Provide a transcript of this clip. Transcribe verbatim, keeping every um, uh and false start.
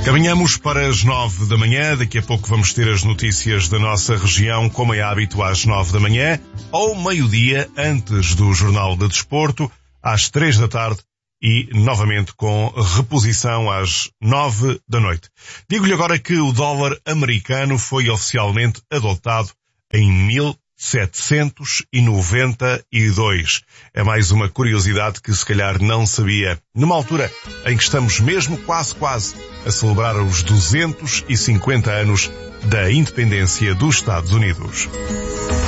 Caminhamos para as nove da manhã, daqui a pouco vamos ter as notícias da nossa região, como é hábito, às nove da manhã, ao meio-dia, antes do Jornal de Desporto, às três da tarde e, novamente, com reposição às nove da noite. Digo-lhe agora que o dólar americano foi oficialmente adotado em mil setecentos e noventa e dois. É mais uma curiosidade que se calhar não sabia. Numa altura em que estamos mesmo quase quase a celebrar os duzentos e cinquenta anos da independência dos Estados Unidos.